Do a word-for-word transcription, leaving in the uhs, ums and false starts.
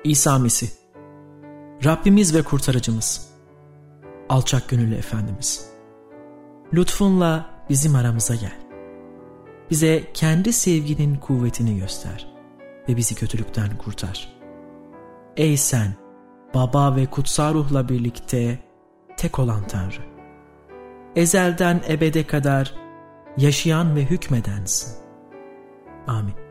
İsa Mesih, Rabbimiz ve kurtarıcımız, alçak gönüllü Efendimiz, lütfunla bizim aramıza gel. Bize kendi sevginin kuvvetini göster ve bizi kötülükten kurtar. Ey sen, Baba ve Kutsal Ruh'la birlikte tek olan Tanrı, ezelden ebede kadar yaşayan ve hükmedensin. Amin.